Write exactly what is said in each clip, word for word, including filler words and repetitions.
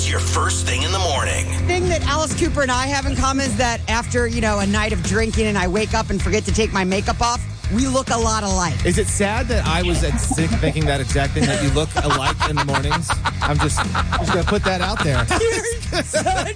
It's your first thing in the morning. Thing that Alice Cooper and I have in common is that after, you know, a night of drinking and I wake up and forget to take my makeup off, we look a lot alike. Is it sad that I was at sick thinking that exact thing, that you look alike in the mornings? I'm just, just going to put that out there. You're such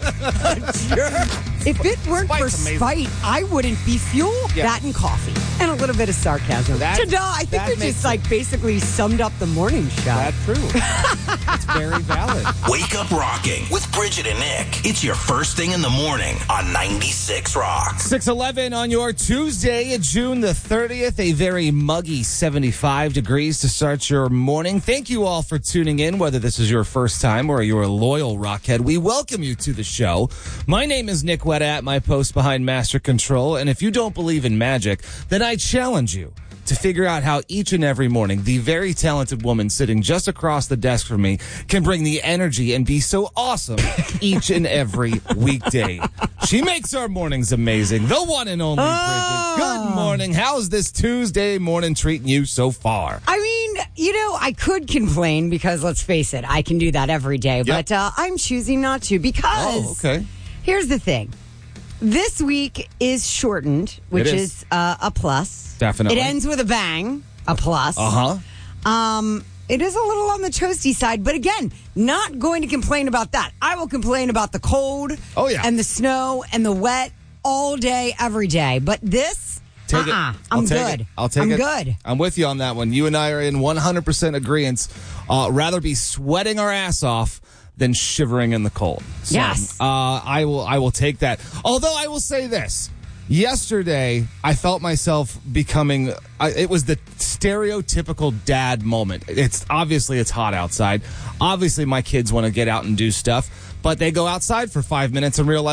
a jerk. If it weren't for Spite's amazing. spite, I wouldn't be fuel. Yeah. That and coffee. And a little bit of sarcasm. That- Ta-da! I think that you makes just, like, basically summed up the morning show. That's true. It's very valid. Wake up rocking with Bridget and Nick. It's your first thing in the morning on ninety-six Rock. six eleven on your Tuesday, June the thirtieth. A very muggy seventy-five degrees to start your morning. Thank you all for tuning in, whether this is your first time or you're a loyal rockhead. We welcome you to the show. My name is Nick Wetta at my post behind Master Control, and if you don't believe in magic, then I challenge you to figure out how each and every morning the very talented woman sitting just across the desk from me can bring the energy and be so awesome each and every weekday. She makes our mornings amazing. The one and only Oh. Bridget. Good morning. How's this Tuesday morning treating you so far? I mean, you know, I could complain because, let's face it, I can do that every day. But uh, I'm choosing not to because Oh, okay. here's the thing. This week is shortened, which It is, is. uh, a plus. Definitely. It ends with a bang, a plus. Uh-huh. Um, it is a little on the toasty side, but again, not going to complain about that. I will complain about the cold Oh, yeah. and the snow and the wet all day, every day. But this, Take it. uh-uh, I'll I'm take good. It. I'll take I'm it. good. I'm with you on that one. You and I are in one hundred percent agreement. Uh, rather be sweating our ass off than shivering in the cold. So, Yes. Uh, I will. I will take that. Although I will say this. Yesterday, I felt myself becoming, I, it was the stereotypical dad moment. It's obviously it's hot outside. Obviously, my kids want to get out and do stuff, but they go outside for five minutes and realize